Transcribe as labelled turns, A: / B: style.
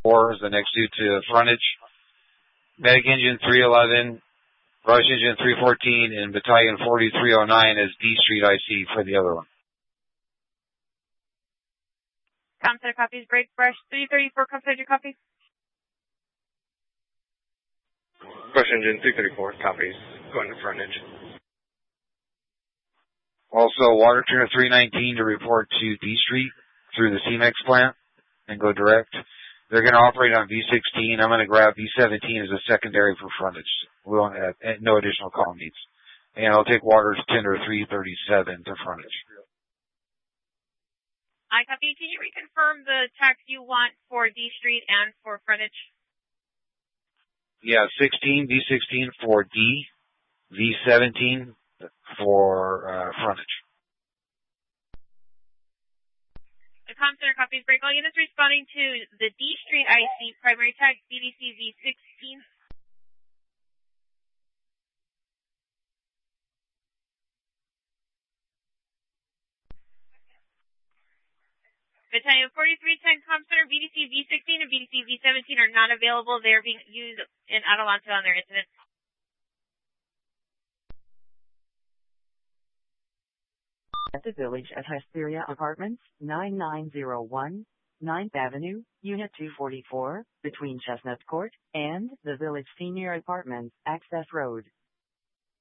A: 4 is the next due to frontage. Medic Engine 311, Rush Engine 314, and Battalion 4309 is D Street IC for the other one.
B: Comcenter copies. Break Brush 334, Comcenter copy.
C: Rush Engine 334 copies. Going to frontage.
A: Also, Water Turner 319 to report to D Street through the CMEX plant and go direct. They're going to operate on V16. I'm going to grab V17 as a secondary for frontage. We won't have no additional call needs. And I'll take Water Tender 337 to frontage.
B: I copy. Can you reconfirm the tax you want for D Street and for frontage?
A: Yeah, 16, V16 for D, V17 for frontage.
B: The Comcenter copies. Break. All units responding to the D Street IC primary tag BDC V16. Battalion 4310 Comcenter BDC V16 and BDC V17 are not available. They are being used in Atalanta on their incident.
D: At the Village at Hesperia Apartments, 9901, 9th Avenue, Unit 244, between Chestnut Court and the Village Senior Apartments, Access Road.